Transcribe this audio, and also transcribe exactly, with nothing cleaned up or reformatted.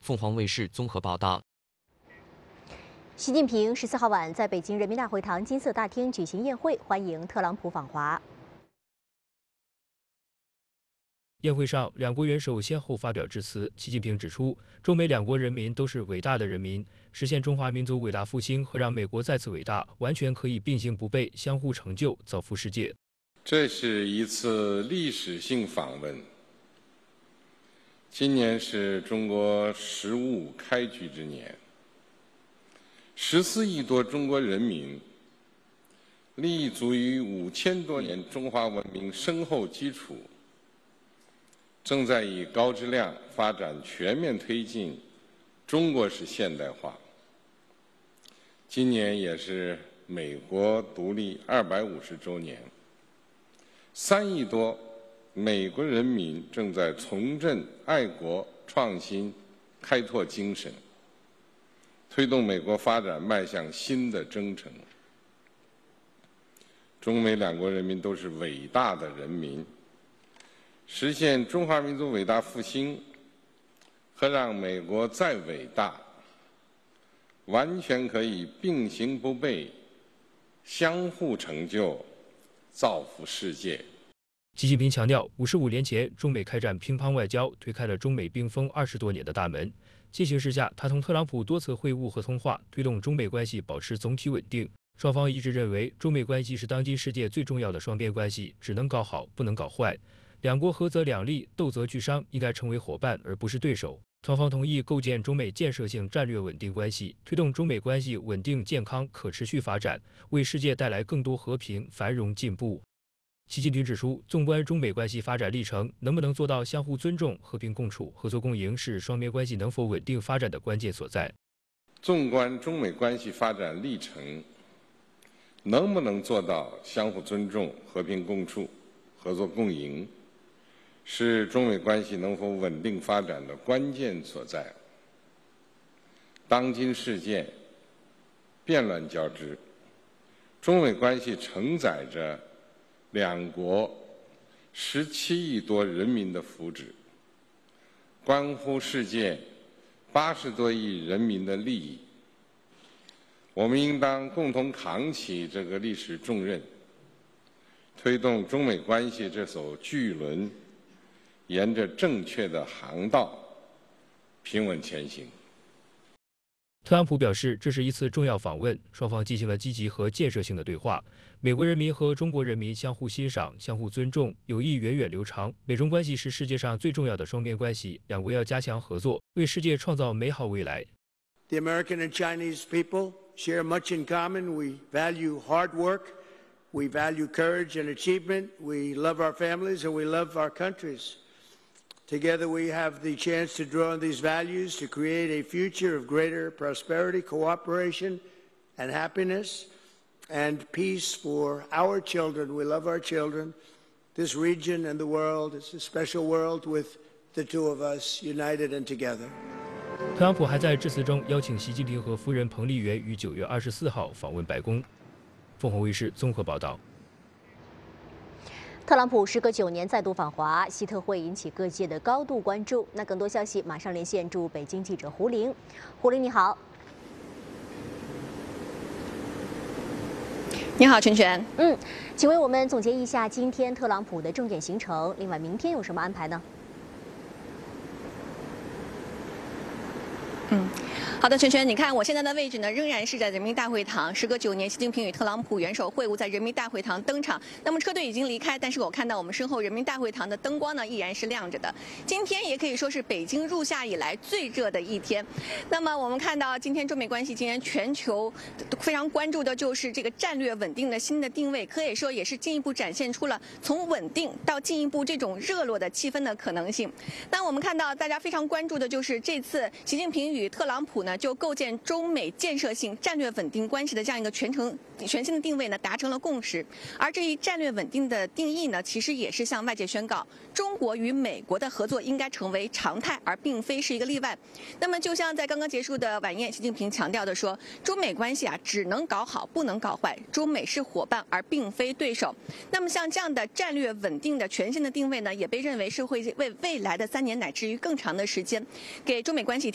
凤凰卫视综合报道。 习近平十四号晚在北京人民大会堂金色大厅举行宴会，欢迎特朗普访华。 宴会上，两国元首先后发表致辞。习近平指出，中美两国人民都是伟大的人民，实现中华民族伟大复兴和让美国再次伟大，完全可以并行不悖，相互成就，造福世界。 这是一次历史性访问。今年是中国“十五”开局之年。 十四亿多中国人民立足于五千多年中华文明深厚基础，正在以高质量发展全面推进中国式现代化。今年也是美国独立二百五十周年，三亿多美国人民正在重振爱国、创新、开拓精神。 推动美国发展迈向新的征程。中美两国人民都是伟大的人民，实现中华民族伟大复兴和让美国再伟大，完全可以并行不悖，相互成就，造福世界。 习近平强调，五十五年前，中美开展乒乓外交，推开了中美冰封二十多年的大门。进行时下，他同特朗普多次会晤和通话，推动中美关系保持总体稳定。双方一致认为，中美关系是当今世界最重要的双边关系，只能搞好，不能搞坏。两国合则两利，斗则俱伤，应该成为伙伴，而不是对手。双方同意构建中美建设性战略稳定关系，推动中美关系稳定、健康、可持续发展，为世界带来更多和平、繁荣、进步。 习近平指出，纵观中美关系发展历程，能不能做到相互尊重、和平共处、合作共赢，是双边关系能否稳定发展的关键所在。 纵观中美关系发展历程，能不能做到相互尊重、和平共处、合作共赢，是中美关系能否稳定发展的关键所在。当今世界变乱交织，中美关系承载着 两国十七亿多人民的福祉，关乎世界八十多亿人民的利益。我们应当共同扛起这个历史重任，推动中美关系这艘巨轮沿着正确的航道平稳前行。 特朗普表示，这是一次重要访问，双方进行了积极和建设性的对话。美国人民和中国人民相互欣赏、相互尊重，友谊源远流长。美中关系是世界上最重要的双边关系，两国要加强合作，为世界创造美好未来。 The American and Chinese people share much in common. We value hard work, we value courage and achievement. We love our families and we love our countries. Together we have the chance to draw on these values to create a future of greater prosperity, cooperation, and happiness, and peace for our children. We love our children. This region and the world, it's a special world with the two of us united and together. 特朗普还在致辞中邀请习近平和夫人彭丽媛于九月二十四号访问白宫。凤凰卫视综合报道。 特朗普时隔九年再度访华，习特会引起各界的高度关注。那更多消息马上连线驻北京记者胡玲。胡玲，你好。 你好，全全。 嗯，请为我们总结一下今天特朗普的重点行程，另外明天有什么安排呢？ 嗯。 好的，全全，你看我现在的位置呢，仍然是在人民大会堂。时隔九年，习近平与特朗普元首会晤在人民大会堂登场。那么车队已经离开，但是我看到我们身后人民大会堂的灯光呢，依然是亮着的。今天也可以说是北京入夏以来最热的一天。那么我们看到今天中美关系今天全球非常关注的就是这个战略稳定的新的定位，可以说也是进一步展现出了从稳定到进一步这种热络的气氛的可能性。那我们看到大家非常关注的就是这次习近平与特朗普呢。 就构建中美建设性战略稳定关系的这样一个全程全新的定位呢，达成了共识。而这一战略稳定的定义呢，其实也是向外界宣告，中国与美国的合作应该成为常态，而并非是一个例外。那么，就像在刚刚结束的晚宴，习近平强调的说，中美关系啊，只能搞好，不能搞坏。中美是伙伴，而并非对手。那么，像这样的战略稳定的全新的定位呢，也被认为是会为未来的三年乃至于更长的时间，给中美关系